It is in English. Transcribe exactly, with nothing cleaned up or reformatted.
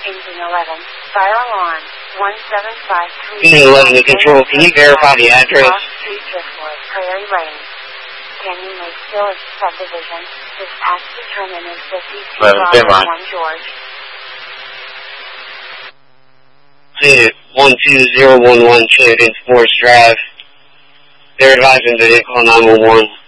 Engine eleven, fire alarm, one seven five three. Engine eleven to control, can you verify the address? Cross Street, Driftwood, Prairie Lane. Canyon Lake Village subdivision. Dispatch determinant fifty-two Bravo one George. See one two zero one one Sheridan Forest Drive. They're advising that they call nine one one.